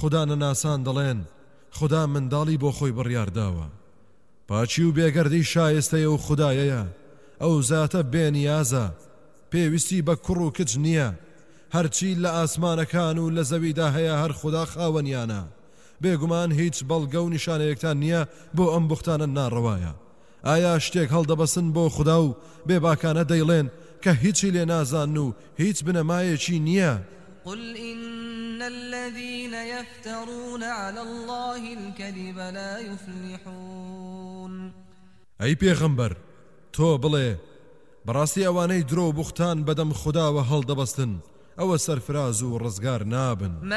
خدا نەناسان دەڵێن خدا منداڵی بۆ خۆی بڕیارداوە پاچی و بێگەردی شایستەیە و خدایەیە ئەو زاتە بێنیازە پێویستی بە کوڕ و کچ نییە هەرچی لە ئاسمانەکان و لە زەویدا هەیە هەر خدا خاوەنیانە بێگومان هیچ بەڵگە و نیشانەیەکتان نییە بۆ ئەم بوختانە ناڕەوایە ئایا شتێک هەڵدەبەسن بۆ خدا و بێباکانە دەیڵێن کە هیچی لێ نازان و هیچ بنەمایەکی نییە قل إن الذين يفترون على الله الكذب لا يفلحون ئەی پێغەمبەر تۆ بڵێ بەڕاستی ئەوانەی درۆ بوختان بەدەم خودداوە هەڵدەبەستن ئەوە سەرفراز و ڕزگار نابن